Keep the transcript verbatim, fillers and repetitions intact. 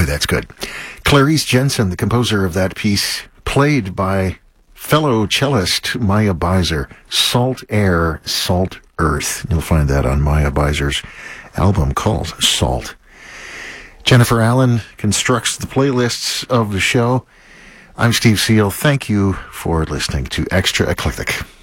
that's good. Clarice Jensen, the composer of that piece, played by fellow cellist Maya Beiser, Salt Air, Salt Earth. You'll find that on Maya Beiser's album called Salt. Jennifer Allen constructs the playlists of the show. I'm Steve Seal. Thank you for listening to Extra Eclectic.